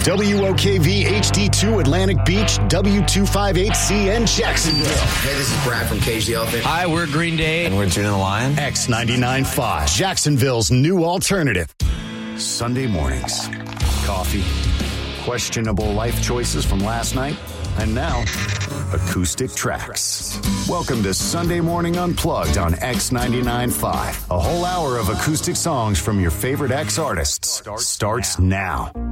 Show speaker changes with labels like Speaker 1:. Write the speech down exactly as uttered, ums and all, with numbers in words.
Speaker 1: W O K V H D two Atlantic Beach, W two fifty-eight C N Jacksonville.
Speaker 2: Hey, this is Brad from Cage the Elephant.
Speaker 3: Hi, we're Green Day.
Speaker 4: And we're June and the Lion.
Speaker 1: X ninety-nine point five, Jacksonville's new alternative. Sunday mornings. Coffee. Questionable life choices from last night. And now, acoustic tracks. Welcome to Sunday Morning Unplugged on X ninety-nine point five. A whole hour of acoustic songs from your favorite X artists starts now.